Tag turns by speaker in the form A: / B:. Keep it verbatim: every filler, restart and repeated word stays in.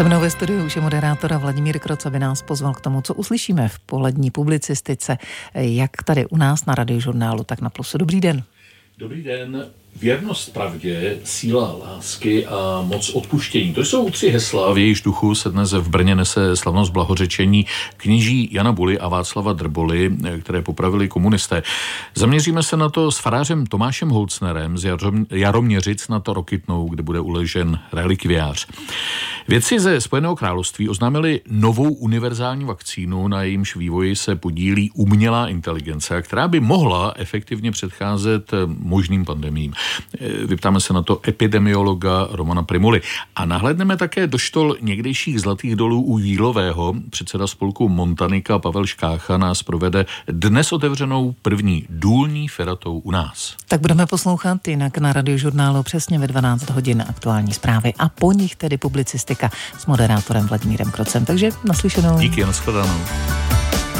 A: Se mnou ve studiu už je moderátor Vladimír Kroc, aby nás pozval k tomu, co uslyšíme v polední publicistice, jak tady u nás na Radiožurnálu, tak na Plusu. Dobrý den.
B: Dobrý den. Věrnost pravdě, síla lásky a moc odpuštění. To jsou tři hesla, v jejíž duchu se dnes v Brně nese slavnost blahořečení kněží Jana Buly a Václava Drboly, které popravili komunisté. Zaměříme se na to s farářem Tomášem Holcnerem z Jaroměřic nad Rokytnou, kde bude uložen relikviář. Vědci ze Spojeného království oznámili novou univerzální vakcínu, na jejímž vývoji se podílí umělá inteligence, která by mohla efektivně předcházet možným pandemiím. Vyptáme se na to epidemiologa Romana Prymuly. A nahlédneme také do štol někdejších zlatých dolů u Jílového. Předseda spolku Montanika Pavel Škácha nás provede dnes otevřenou první důlní feratou u nás.
A: Tak budeme poslouchat jinak na Radiožurnálu přesně ve dvanáct hodin aktuální zprávy a po nich tedy publicistika s moderátorem Vladimírem Krocem. Takže naslyšenou.
B: Díky, nashledanou.